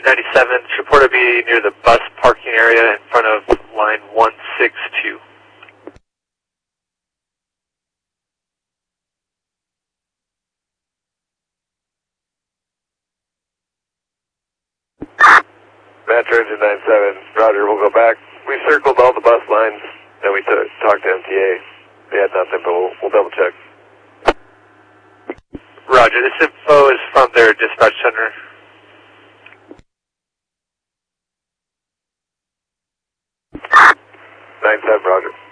97, should report to be near the bus parking area in front of line 162. Metro Engine 97, Roger, we'll go back. We circled all the bus lines and we talked to MTA. They had nothing, but we'll double check. Roger, this info is from their dispatch center. 97, Roger.